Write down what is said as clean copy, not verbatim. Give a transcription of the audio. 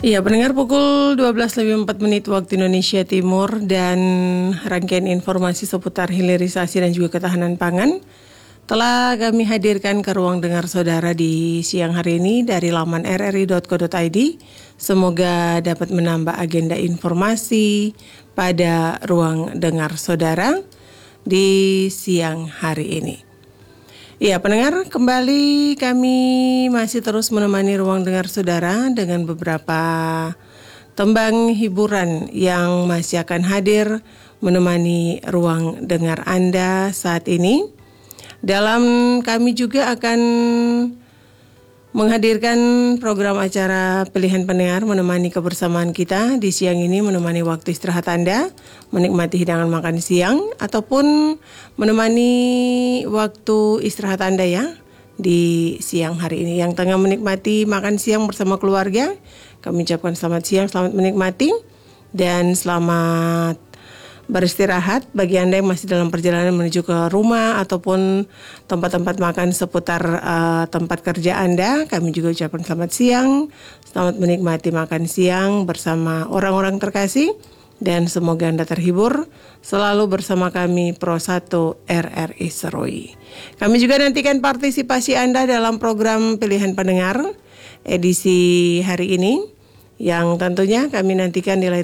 Iya, pendengar, pukul 12:04 waktu Indonesia Timur, dan rangkaian informasi seputar hilirisasi dan juga ketahanan pangan telah kami hadirkan ke ruang dengar saudara di siang hari ini dari laman rri.co.id. Semoga dapat menambah agenda informasi pada ruang dengar saudara di siang hari ini. Ya, pendengar, kembali kami masih terus menemani ruang dengar saudara dengan beberapa tembang hiburan yang masih akan hadir menemani ruang dengar Anda saat ini. Dalam kami juga akan menghadirkan program acara pilihan pendengar menemani kebersamaan kita di siang ini, menemani waktu istirahat Anda, menikmati hidangan makan siang, ataupun menemani waktu istirahat Anda ya di siang hari ini. Yang tengah menikmati makan siang bersama keluarga, kami ucapkan selamat siang, selamat menikmati, dan selamat beristirahat. Bagi Anda yang masih dalam perjalanan menuju ke rumah ataupun tempat-tempat makan seputar tempat kerja Anda, kami juga ucapkan selamat siang, selamat menikmati makan siang bersama orang-orang terkasih, dan semoga Anda terhibur selalu bersama kami Pro 1 RRI Seroi. Kami juga nantikan partisipasi Anda dalam program pilihan pendengar edisi hari ini, yang tentunya kami nantikan nilai